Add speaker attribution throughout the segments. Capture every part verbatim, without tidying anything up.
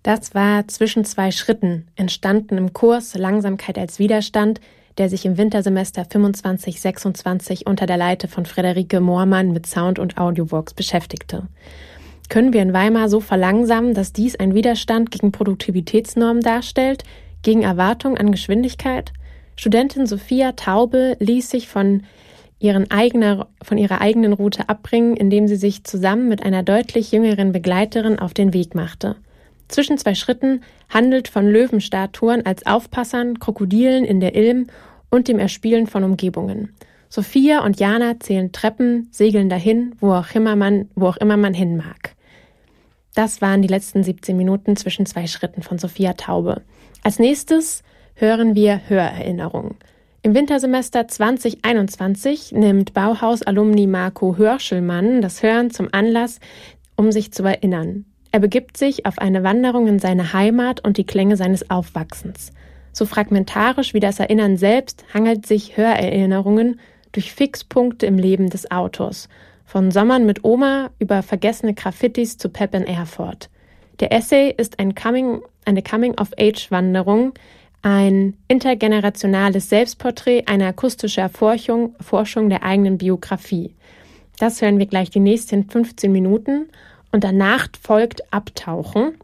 Speaker 1: Das war Zwischen zwei Schritten, entstanden im Kurs Langsamkeit als Widerstand, der sich im Wintersemester fünfundzwanzig sechsundzwanzig unter der Leitung von Friederike Moormann mit Sound- und Audioworks beschäftigte. Können wir in Weimar so verlangsamen, dass dies ein Widerstand gegen Produktivitätsnormen darstellt, gegen Erwartungen an Geschwindigkeit? Studentin Sophia Taube ließ sich von, ihren eigener, von ihrer eigenen Route abbringen, indem sie sich zusammen mit einer deutlich jüngeren Begleiterin auf den Weg machte. Zwischen zwei Schritten handelt von Löwenstatuen als Aufpassern, Krokodilen in der Ilm und dem Erspielen von Umgebungen. Sophia und Jana zählen Treppen, segeln dahin, wo auch immer man, wo auch immer man hin mag. Das waren die letzten siebzehn Minuten zwischen zwei Schritten von Sophia Taube. Als nächstes hören wir Hörerinnerungen. Im Wintersemester zwanzig einundzwanzig nimmt Bauhaus-Alumni Marco Hörschelmann das Hören zum Anlass, um sich zu erinnern. Er begibt sich auf eine Wanderung in seine Heimat und die Klänge seines Aufwachsens. So fragmentarisch wie das Erinnern selbst hangelt sich Hörerinnerungen durch Fixpunkte im Leben des Autors. Von Sommern mit Oma über vergessene Graffitis zu Pep in Erfurt. Der Essay ist ein Coming, eine Coming-of-Age-Wanderung, ein intergenerationales Selbstporträt, eine akustische Erforschung Forschung der eigenen Biografie. Das hören wir gleich die nächsten fünfzehn Minuten. Und danach folgt Abtauchen.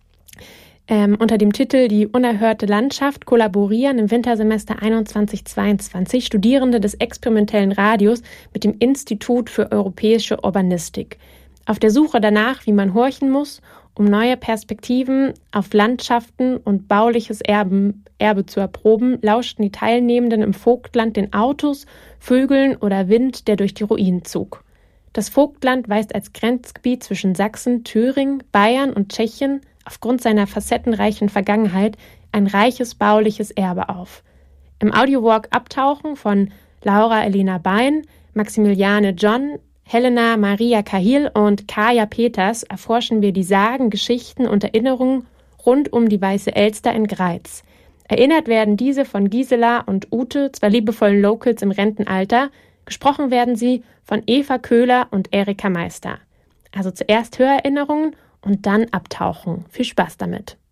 Speaker 1: Ähm, unter dem Titel Die unerhörte Landschaft kollaborieren im Wintersemester einundzwanzig zweiundzwanzig Studierende des experimentellen Radios mit dem Institut für europäische Urbanistik. Auf der Suche danach, wie man horchen muss, um neue Perspektiven auf Landschaften und bauliches Erben, Erbe zu erproben, lauschten die Teilnehmenden im Vogtland den Autos, Vögeln oder Wind, der durch die Ruinen zog. Das Vogtland weist als Grenzgebiet zwischen Sachsen, Thüringen, Bayern und Tschechien aufgrund seiner facettenreichen Vergangenheit ein reiches bauliches Erbe auf. Im Audiowalk Abtauchen von Laura Elena Bein, Maximiliane John, Helena Maria Cahill und Kaya Peters erforschen wir die Sagen, Geschichten und Erinnerungen rund um die Weiße Elster in Greiz. Erinnert werden diese von Gisela und Ute, zwei liebevollen Locals im Rentenalter. Gesprochen werden sie von Eva Köhler und Erika Meister. Also zuerst Hörerinnerungen und dann Abtauchen. Viel Spaß damit!